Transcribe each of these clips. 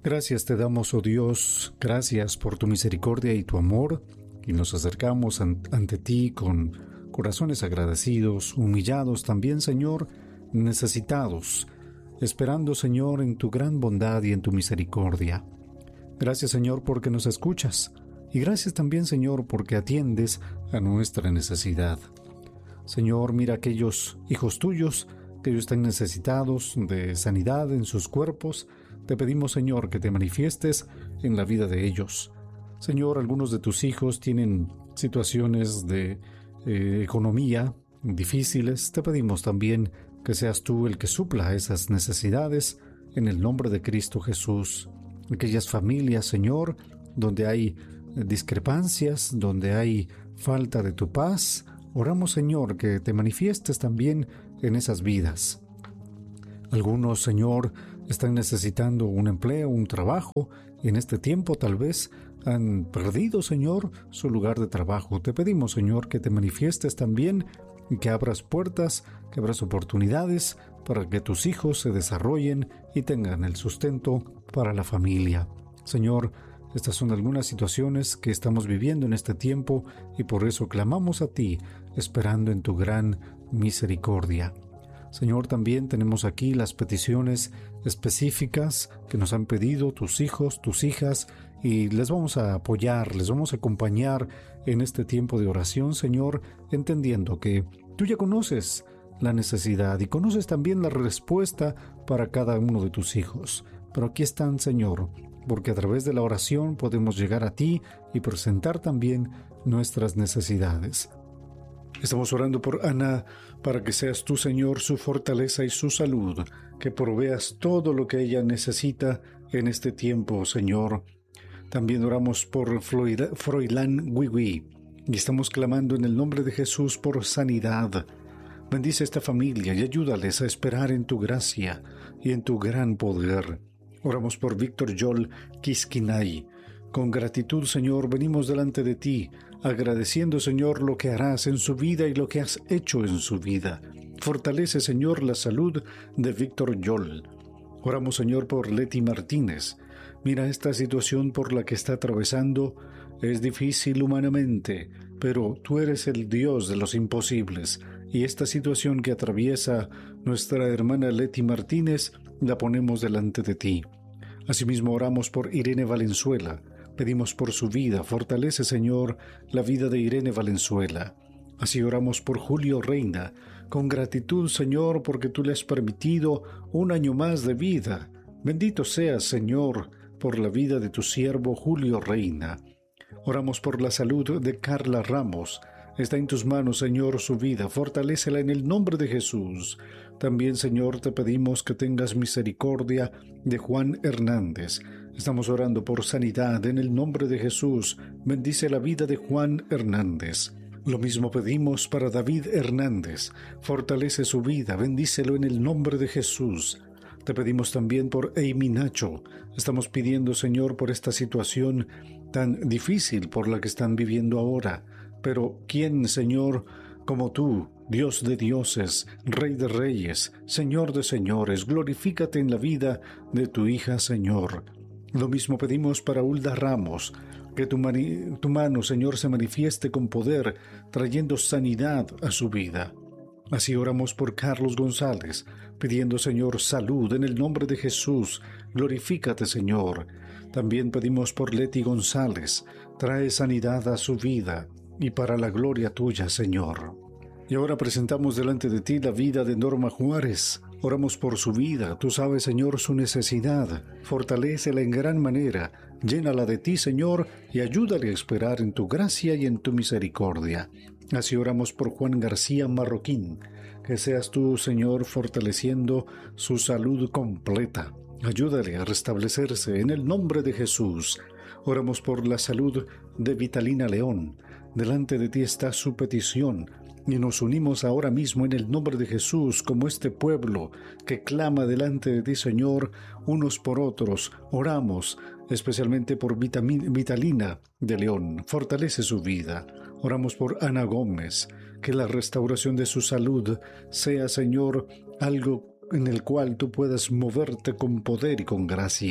Gracias te damos, oh Dios, gracias por tu misericordia y tu amor, y nos acercamos ante ti con corazones agradecidos, humillados también, Señor, necesitados, esperando, Señor, en tu gran bondad y en tu misericordia. Gracias, Señor, porque nos escuchas, y gracias también, Señor, porque atiendes a nuestra necesidad. Señor, mira aquellos hijos tuyos que ellos están necesitados de sanidad en sus cuerpos. Te pedimos, Señor, que te manifiestes en la vida de ellos. Señor, algunos de tus hijos tienen situaciones de economía difíciles. Te pedimos también que seas tú el que supla esas necesidades en el nombre de Cristo Jesús. Aquellas familias, Señor, donde hay discrepancias, donde hay falta de tu paz, oramos, Señor, que te manifiestes también en esas vidas. Algunos, Señor, están necesitando un empleo, un trabajo, y en este tiempo tal vez han perdido, Señor, su lugar de trabajo. Te pedimos, Señor, que te manifiestes también y que abras puertas, que abras oportunidades para que tus hijos se desarrollen y tengan el sustento para la familia. Señor, estas son algunas situaciones que estamos viviendo en este tiempo y por eso clamamos a ti, esperando en tu gran misericordia. Señor, también tenemos aquí las peticiones específicas que nos han pedido tus hijos, tus hijas, y les vamos a apoyar, les vamos a acompañar en este tiempo de oración, Señor, entendiendo que tú ya conoces la necesidad y conoces también la respuesta para cada uno de tus hijos. Pero aquí están, Señor, porque a través de la oración podemos llegar a ti y presentar también nuestras necesidades. Estamos orando por Ana, para que seas tú, Señor, su fortaleza y su salud, que proveas todo lo que ella necesita en este tiempo, Señor. También oramos por Froilán Wiwi, y estamos clamando en el nombre de Jesús por sanidad. Bendice esta familia y ayúdales a esperar en tu gracia y en tu gran poder. Oramos por Víctor Yol Quisquinay. Con gratitud, Señor, venimos delante de ti, agradeciendo, Señor, lo que harás en su vida y lo que has hecho en su vida. Fortalece, Señor, la salud de Víctor Yol. Oramos, Señor, por Leti Martínez. Mira esta situación por la que está atravesando. Es difícil humanamente, pero tú eres el Dios de los imposibles. Y esta situación que atraviesa nuestra hermana Leti Martínez, la ponemos delante de ti. Asimismo oramos por Irene Valenzuela. Pedimos por su vida. Fortalece, Señor, la vida de Irene Valenzuela. Así oramos por Julio Reina, con gratitud, Señor, porque tú le has permitido un año más de vida. Bendito seas, Señor, por la vida de tu siervo Julio Reina. Oramos por la salud de Carla Ramos. Está en tus manos, Señor, su vida. Fortalécela en el nombre de Jesús. También, Señor, te pedimos que tengas misericordia de Juan Hernández. Estamos orando por sanidad en el nombre de Jesús. Bendice la vida de Juan Hernández. Lo mismo pedimos para David Hernández. Fortalece su vida. Bendícelo en el nombre de Jesús. Te pedimos también por Amy Nacho. Estamos pidiendo, Señor, por esta situación tan difícil por la que están viviendo ahora. Pero ¿quién, Señor, como tú, Dios de dioses, Rey de reyes, Señor de señores? Glorifícate en la vida de tu hija, Señor. Lo mismo pedimos para Hulda Ramos, que tu mano, Señor, se manifieste con poder, trayendo sanidad a su vida. Así oramos por Carlos González, pidiendo, Señor, salud en el nombre de Jesús. Glorifícate, Señor. También pedimos por Leti González, trae sanidad a su vida y para la gloria tuya, Señor. Y ahora presentamos delante de ti la vida de Norma Juárez. Oramos por su vida. Tú sabes, Señor, su necesidad. Fortalécela en gran manera. Llénala de ti, Señor, y ayúdale a esperar en tu gracia y en tu misericordia. Así oramos por Juan García Marroquín. Que seas tú, Señor, fortaleciendo su salud completa. Ayúdale a restablecerse en el nombre de Jesús. Oramos por la salud de Vitalina León. Delante de ti está su petición. Y nos unimos ahora mismo en el nombre de Jesús como este pueblo que clama delante de ti, Señor, unos por otros. Oramos especialmente por Vitalina de León. Fortalece su vida. Oramos por Ana Gómez. Que la restauración de su salud sea, Señor, algo en el cual tú puedas moverte con poder y con gracia.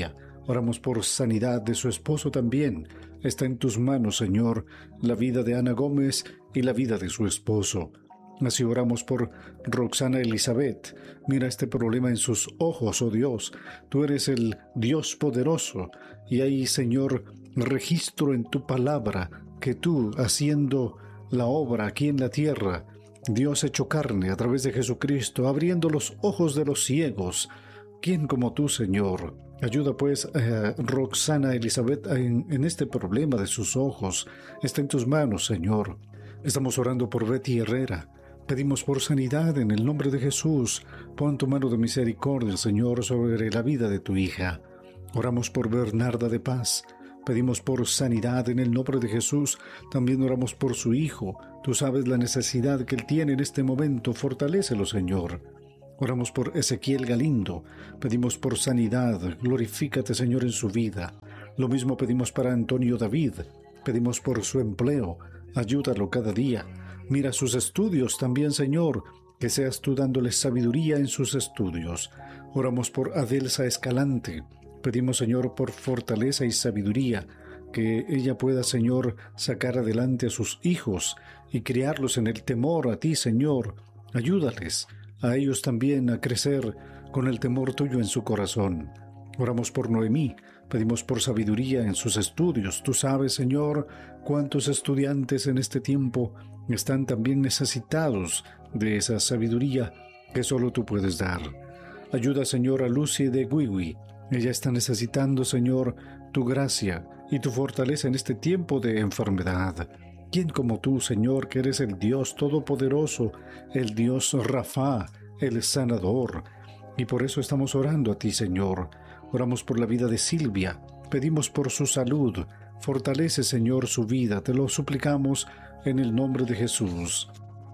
Oramos por sanidad de su esposo también. Está en tus manos, Señor, la vida de Ana Gómez y la vida de su esposo. Así oramos por Roxana Elizabeth. Mira este problema en sus ojos, oh Dios. Tú eres el Dios poderoso. Y hay, Señor, registro en tu palabra que tú, haciendo la obra aquí en la tierra, Dios hecho carne a través de Jesucristo, abriendo los ojos de los ciegos. ¿Quién como tú, Señor? Ayuda pues a Roxana Elizabeth en este problema de sus ojos. Está en tus manos, Señor. Estamos orando por Betty Herrera. Pedimos por sanidad en el nombre de Jesús. Pon tu mano de misericordia, Señor, sobre la vida de tu hija. Oramos por Bernarda de Paz. Pedimos por sanidad en el nombre de Jesús. También oramos por su hijo. Tú sabes la necesidad que él tiene en este momento. Fortalécelo, Señor. Oramos por Ezequiel Galindo. Pedimos por sanidad. Glorifícate, Señor, en su vida. Lo mismo pedimos para Antonio David. Pedimos por su empleo. Ayúdalo cada día. Mira sus estudios también, Señor. Que seas tú dándole sabiduría en sus estudios. Oramos por Adelsa Escalante. Pedimos, Señor, por fortaleza y sabiduría, que ella pueda, Señor, sacar adelante a sus hijos y criarlos en el temor a ti, Señor. Ayúdales a ellos también a crecer con el temor tuyo en su corazón. Oramos por Noemí, pedimos por sabiduría en sus estudios. Tú sabes, Señor, cuántos estudiantes en este tiempo están también necesitados de esa sabiduría que solo tú puedes dar. Ayuda, Señor, a Lucy de Guigui. Ella está necesitando, Señor, tu gracia y tu fortaleza en este tiempo de enfermedad. ¿Quién como tú, Señor, que eres el Dios Todopoderoso, el Dios Rafa, el Sanador? Y por eso estamos orando a ti, Señor. Oramos por la vida de Silvia. Pedimos por su salud. Fortalece, Señor, su vida. Te lo suplicamos en el nombre de Jesús.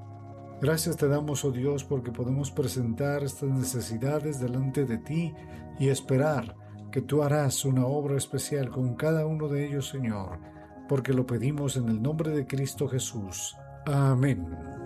Gracias te damos, oh Dios, porque podemos presentar estas necesidades delante de ti y esperar que tú harás una obra especial con cada uno de ellos, Señor, porque lo pedimos en el nombre de Cristo Jesús. Amén.